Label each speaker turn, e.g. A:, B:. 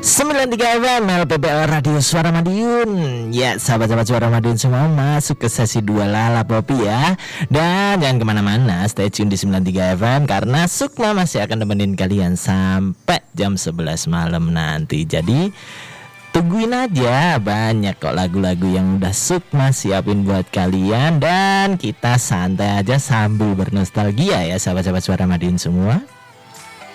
A: 93 FM LPPL Radio Suara Madiun. Ya, sahabat-sahabat Suara Madiun semua, masuk ke sesi 2 Lala Popi ya. Dan jangan kemana-mana, stay tune di 93 FM karena Sukma masih akan nemenin kalian sampai jam 11 malam nanti. Jadi tungguin aja, banyak kok lagu-lagu yang udah Sukma siapin buat kalian. Dan kita santai aja sambil bernostalgia ya sahabat-sahabat Suara Madiun semua.